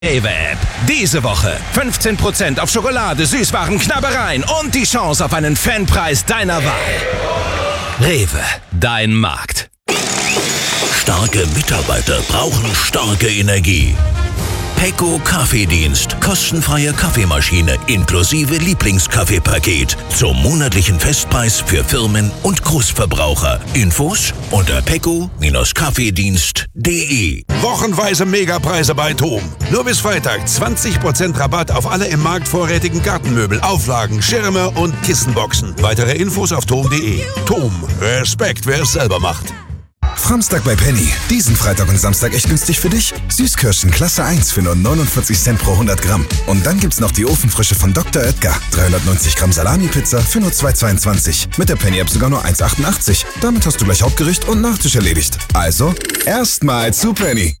Rewe-App. Diese Woche 15% auf Schokolade, Süßwaren, Knabbereien und die Chance auf einen Fanpreis deiner Wahl. Rewe, dein Markt. Starke Mitarbeiter brauchen starke Energie. Pecco Kaffeedienst. Kostenfreie Kaffeemaschine inklusive Lieblingskaffeepaket. Zum monatlichen Festpreis für Firmen und Großverbraucher. Infos unter pecco-kaffeedienst.de. Wochenweise Megapreise bei TOM. Nur bis Freitag 20% Rabatt auf alle im Markt vorrätigen Gartenmöbel, Auflagen, Schirme und Kissenboxen. Weitere Infos auf tom.de. TOM. Respekt, wer es selber macht. Samstag bei Penny. Diesen Freitag und Samstag echt günstig für dich. Süßkirschen Klasse 1 für nur 49 Cent pro 100 Gramm. Und dann gibt's noch die Ofenfrische von Dr. Oetker. 390 Gramm Salami-Pizza für nur 2,22. Mit der Penny-App sogar nur 1,88. Damit hast du gleich Hauptgericht und Nachtisch erledigt. Also, erstmal zu Penny.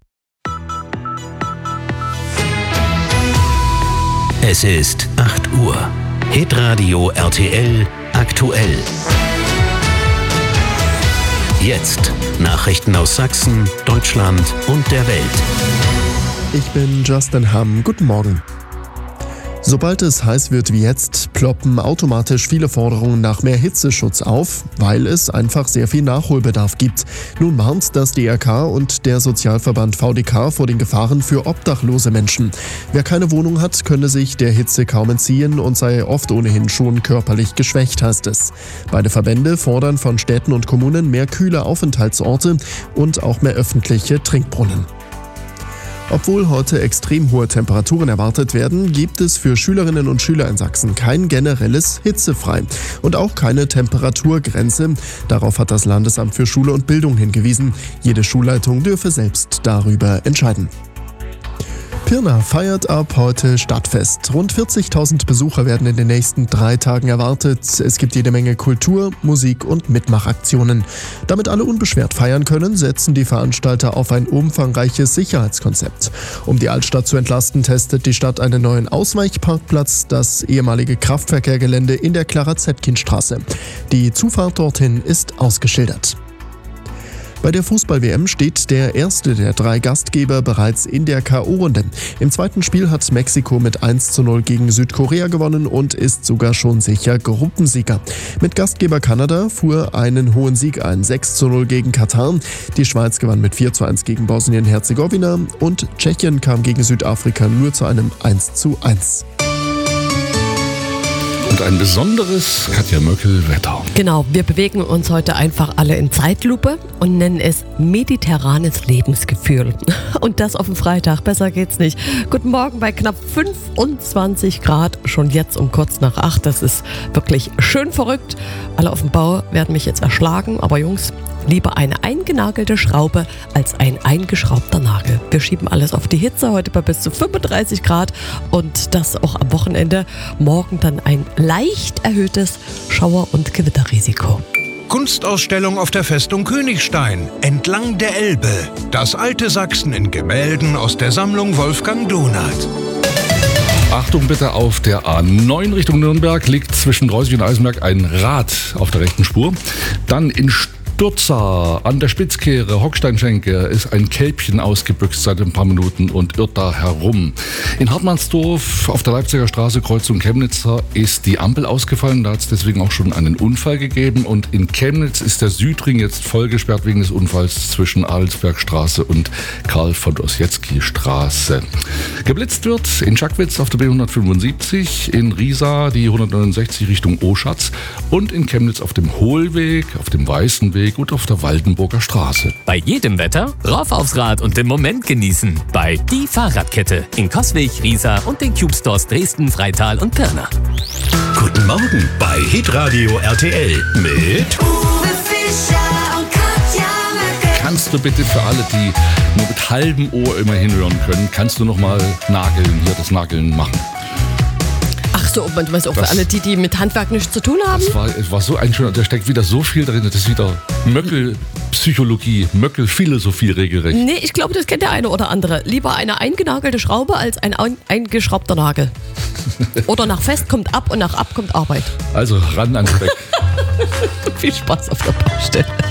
Es ist 8 Uhr. Hitradio RTL aktuell. Jetzt Nachrichten aus Sachsen, Deutschland und der Welt. Ich bin Justin Hamm. Guten Morgen. Sobald es heiß wird wie jetzt, ploppen automatisch viele Forderungen nach mehr Hitzeschutz auf, weil es einfach sehr viel Nachholbedarf gibt. Nun warnt das DRK und der Sozialverband VDK vor den Gefahren für obdachlose Menschen. Wer keine Wohnung hat, könne sich der Hitze kaum entziehen und sei oft ohnehin schon körperlich geschwächt, heißt es. Beide Verbände fordern von Städten und Kommunen mehr kühle Aufenthaltsorte und auch mehr öffentliche Trinkbrunnen. Obwohl heute extrem hohe Temperaturen erwartet werden, gibt es für Schülerinnen und Schüler in Sachsen kein generelles Hitzefrei und auch keine Temperaturgrenze. Darauf hat das Landesamt für Schule und Bildung hingewiesen. Jede Schulleitung dürfe selbst darüber entscheiden. Pirna feiert ab heute Stadtfest. Rund 40.000 Besucher werden in den nächsten 3 Tagen erwartet. Es gibt jede Menge Kultur, Musik und Mitmachaktionen. Damit alle unbeschwert feiern können, setzen die Veranstalter auf ein umfangreiches Sicherheitskonzept. Um die Altstadt zu entlasten, testet die Stadt einen neuen Ausweichparkplatz, das ehemalige Kraftverkehrgelände in der Clara-Zetkin-Straße. Die Zufahrt dorthin ist ausgeschildert. Bei der Fußball-WM steht der erste der 3 Gastgeber bereits in der K.O.-Runde. Im zweiten Spiel hat Mexiko mit 1:0 gegen Südkorea gewonnen und ist sogar schon sicher Gruppensieger. Mit Gastgeber Kanada fuhr einen hohen Sieg ein, 6:0 gegen Katar. Die Schweiz gewann mit 4:1 gegen Bosnien-Herzegowina und Tschechien kam gegen Südafrika nur zu einem 1:1. Und ein besonderes Katja Möckel-Wetter. Genau, wir bewegen uns heute einfach alle in Zeitlupe und nennen es mediterranes Lebensgefühl. Und das auf dem Freitag, besser geht's nicht. Guten Morgen bei knapp 25 Grad, schon jetzt um kurz nach 8. Das ist wirklich schön verrückt. Alle auf dem Bau werden mich jetzt erschlagen, aber Jungs, lieber eine eingenagelte Schraube als ein eingeschraubter Nagel. Wir schieben alles auf die Hitze, heute bei bis zu 35 Grad und das auch am Wochenende. Morgen dann ein leicht erhöhtes Schauer- und Gewitterrisiko. Kunstausstellung auf der Festung Königstein, entlang der Elbe. Das alte Sachsen in Gemälden aus der Sammlung Wolfgang Donath. Achtung bitte, auf der A9 Richtung Nürnberg liegt zwischen Reussig und Eisenberg ein Rad auf der rechten Spur. Dann in Sturza an der Spitzkehre, Hocksteinschenke, ist ein Kälbchen ausgebüxt seit ein paar Minuten und irrt da herum. In Hartmannsdorf auf der Leipziger Straße, Kreuzung Chemnitzer, ist die Ampel ausgefallen. Da hat es deswegen auch schon einen Unfall gegeben. Und in Chemnitz ist der Südring jetzt voll gesperrt wegen des Unfalls zwischen Adelsbergstraße und Karl von Ossietzky Straße. Geblitzt wird in Schackwitz auf der B175, in Riesa die 169 Richtung Oschatz und in Chemnitz auf dem Hohlweg, auf dem Weißen Weg und auf der Waldenburger Straße. Bei jedem Wetter rauf aufs Rad und den Moment genießen. Bei Die Fahrradkette in Coswig, Riesa und den Cube Stores Dresden, Freital und Pirna. Guten Morgen bei Hitradio RTL mit Uwe Fischer und Katja Möckel. Kannst du bitte für alle, die nur mit halbem Ohr immer hinhören können, kannst du nochmal das Nageln machen? Ach so, man weiß auch für alle, die mit Handwerk nichts zu tun haben. Es war so ein schöner, da steckt wieder so viel drin, das ist wieder Möckel-Psychologie, Möckel-Philosophie regelrecht. Nee, ich glaube, das kennt der eine oder andere. Lieber eine eingenagelte Schraube als ein eingeschraubter Nagel. Oder nach Fest kommt ab und nach ab kommt Arbeit. Also ran ans Speck. Viel Spaß auf der Baustelle.